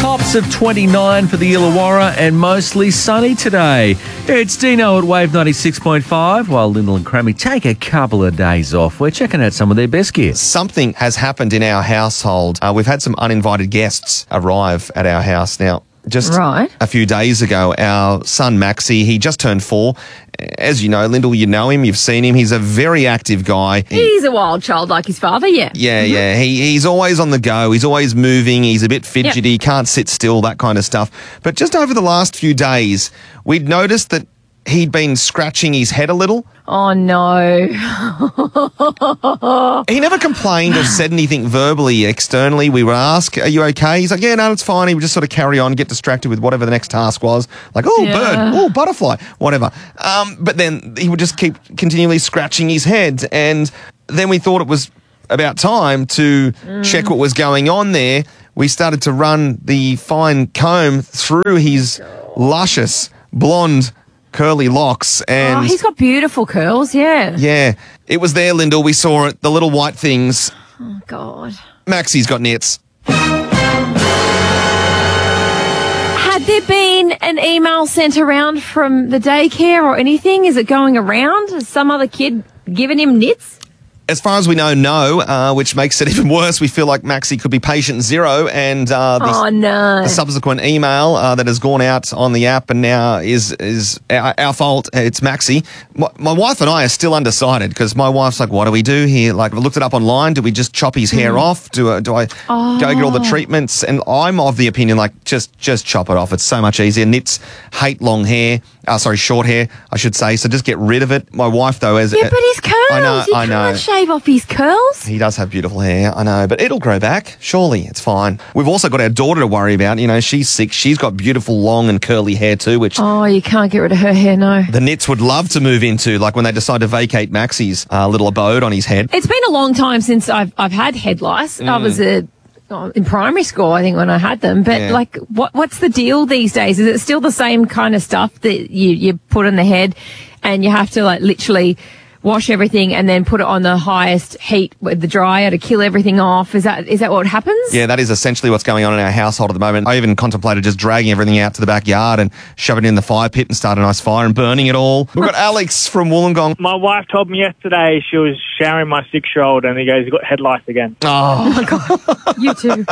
Tops of 29 for the Illawarra and mostly sunny today. It's Dino at Wave 96.5 while Lyndall and Crammy take a couple of days off. We're checking out some of their best gear. Something has happened in our household. We've had some uninvited guests arrive at our house now. Just a few days ago, our son Maxie, he just turned 4. As you know, Lyndall, you know him, you've seen him. He's a very active guy. He's a wild child like his father, yeah. Yeah. He's always on the go. He's always moving. He's a bit fidgety, can't sit still, that kind of stuff. But just over the last few days, we'd noticed that he'd been scratching his head a little. Oh, no. He never complained or said anything verbally, externally. We would ask, are you okay? He's like, yeah, no, it's fine. He would just sort of carry on, get distracted with whatever the next task was. Like, bird, butterfly, whatever. But then he would just keep continually scratching his head. And then we thought it was about time to check what was going on there. We started to run the fine comb through his luscious blonde curly locks, and he's got beautiful curls, yeah. Yeah, it was there, Lyndall. We saw it, the little white things. Oh, God. Maxie's got nits. Had there been an email sent around from the daycare or anything? Is it going around? Has some other kid given him nits? As far as we know, no, which makes it even worse. We feel like Maxie could be patient 0, and the subsequent email that has gone out on the app and now is our fault. It's Maxie. My wife and I are still undecided because my wife's like, what do we do here? Like, we looked it up online. Do we just chop his hair off? Do I go get all the treatments? And I'm of the opinion, like, just chop it off. It's so much easier. Nits hate long hair. Short hair, I should say. So just get rid of it. My wife, though, but his curls. I know. Can't shave off his curls. He does have beautiful hair, I know, but it'll grow back. Surely, it's fine. We've also got our daughter to worry about. You know, she's 6. She's got beautiful long and curly hair too, which... Oh, you can't get rid of her hair, no. The nits would love to move into, like when they decide to vacate Maxie's little abode on his head. It's been a long time since I've had head lice. I was in primary school, I think, when I had them. But what's the deal these days? Is it still the same kind of stuff that you put in the head, and you have to literally wash everything and then put it on the highest heat with the dryer to kill everything off? Is that what happens? Yeah, that is essentially what's going on in our household at the moment. I even contemplated just dragging everything out to the backyard and shoving it in the fire pit and start a nice fire and burning it all. We've got Alex from Wollongong. My wife told me yesterday she was showering my 6-year-old and he goes, he's got head lice again. Oh my God. You too.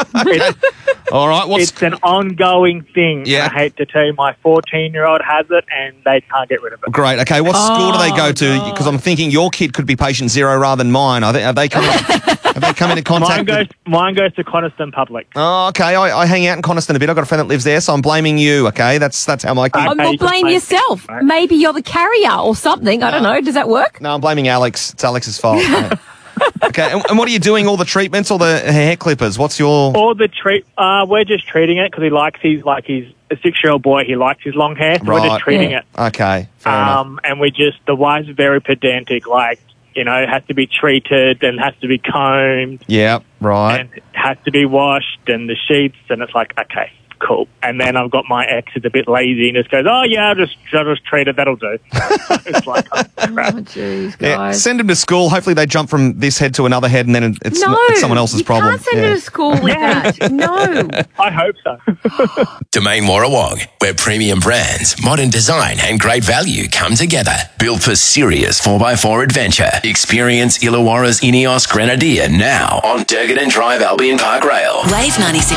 All right. It's an ongoing thing. Yeah. I hate to tell you, my 14-year-old has it and they can't get rid of it. Great. Okay, what school do they go to? Because I'm thinking your kid could be patient 0 rather than mine. Have they come into contact? Mine goes to Coniston Public. Oh, okay. I hang out in Coniston a bit. I've got a friend that lives there, so I'm blaming you, okay? That's how my kid... Well, blame yourself. Right. Maybe you're the carrier or something. I don't know. Does that work? No, I'm blaming Alex. It's Alex's fault. Okay, and what are you doing? All the treatments, all the hair clippers? What's your... we're just treating it because he likes his a 6-year-old boy. He likes his long hair. So we're just treating it. Okay, fair enough. And the wife's very pedantic, it has to be treated and has to be combed. Yeah, right. And it has to be washed and the sheets, and it's like, okay, cool. And then I've got my ex who's a bit lazy and just goes, oh, yeah, I'll just treat it, that'll do. It's like, oh, crap. Oh, jeez, guys. Yeah, send him to school. Hopefully they jump from this head to another head and then it's someone else's problem. You can't send him to school with that. No. I hope so. Domain Warrawong, where premium brands, modern design and great value come together. Built for serious 4x4 adventure. Experience Illawarra's Ineos Grenadier now on Durgan Drive Albion Park Rail. Wave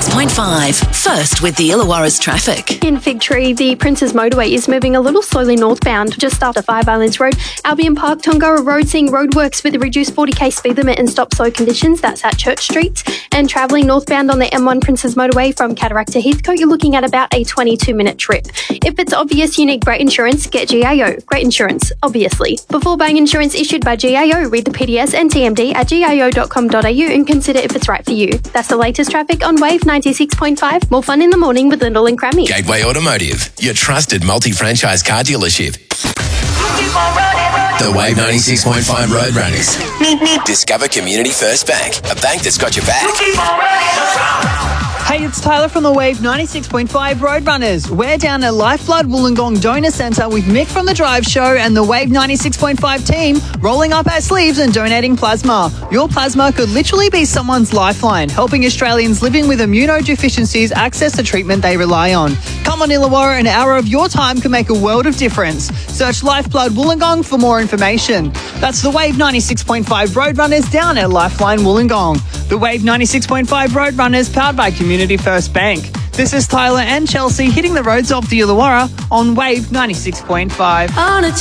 96.5. First with the Illawarra's traffic. In Fig Tree, the Princes Motorway is moving a little slowly northbound just after Five Islands Road. Albion Park, Tongara Road seeing roadworks with a reduced 40k speed limit and stop-slow conditions. That's at Church Street. And travelling northbound on the M1 Princes Motorway from Cataract to Heathcote, you're looking at about a 22-minute trip. If it's obvious you need great insurance, get GAO. Great insurance, obviously. Before buying insurance issued by GAO, read the PDS and TMD at gao.com.au and consider if it's right for you. That's the latest traffic on Wave 96.5. More fun in the morning with Lyndall and Crammy. Gateway Automotive, your trusted multi-franchise car dealership. The Wave 96.5 Road Runners. Discover Community First Bank, a bank that's got your back. Hey, it's Tyler from the Wave 96.5 Roadrunners. We're down at Lifeblood Wollongong Donor Centre with Mick from The Drive Show and the Wave 96.5 team rolling up our sleeves and donating plasma. Your plasma could literally be someone's lifeline, helping Australians living with immunodeficiencies access the treatment they rely on. Come on Illawarra, an hour of your time can make a world of difference. Search Lifeblood Wollongong for more information. That's the Wave 96.5 Roadrunners down at Lifeline Wollongong. The Wave 96.5 Roadrunners powered by Community First Bank. This is Tyler and Chelsea hitting the roads of the Illawarra on Wave 96.5.